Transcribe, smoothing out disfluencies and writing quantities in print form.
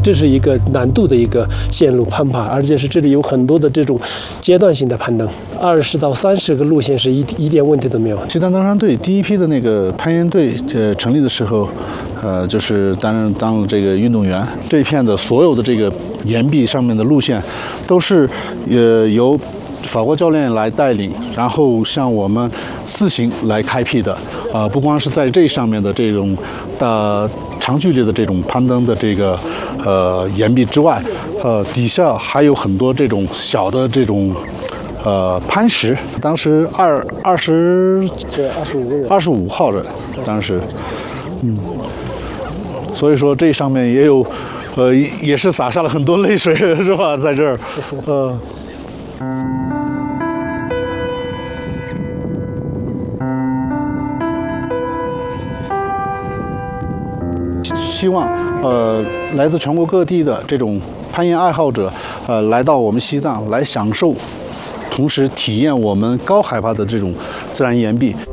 这是一个难度的一个线路攀爬，而且是这里有很多的这种阶段性的攀登，20到30个路线是一点问题都没有。 西单登山队第一批的那个攀岩队成立的时候，就是当了这个运动员。这一片的所有的这个岩壁上面的路线，都是由法国教练来带领，然后向我们自行来开辟的。不光是在这上面的这种长距离的这种攀登的这个岩壁之外，底下还有很多这种小的这种攀石。当时25个人，25号人，当时，所以说这上面也有，也是洒下了很多泪水，是吧？在这儿，希望来自全国各地的这种攀岩爱好者，来到我们西藏来享受，同时体验我们高海拔的这种自然岩壁。